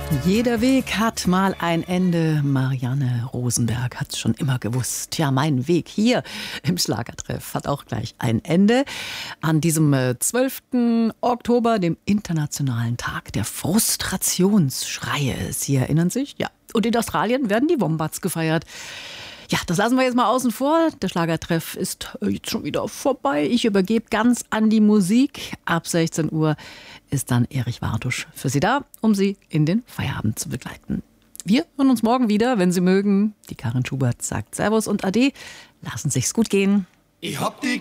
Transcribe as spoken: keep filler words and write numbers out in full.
Jeder Weg hat mal ein Ende. Marianne Rosenberg hat es schon immer gewusst. Ja, mein Weg hier im Schlagertreff hat auch gleich ein Ende. An diesem zwölften Oktober, dem Internationalen Tag der Frustrationsschreie. Sie erinnern sich? Ja. Und in Australien werden die Wombats gefeiert. Ja, das lassen wir jetzt mal außen vor. Der Schlagertreff ist jetzt schon wieder vorbei. Ich übergebe ganz an die Musik. Ab sechzehn Uhr ist dann Erich Wartusch für Sie da, um Sie in den Feierabend zu begleiten. Wir hören uns morgen wieder, wenn Sie mögen. Die Karin Schubert sagt Servus und Ade. Lassen Sich's gut gehen. Ich hab die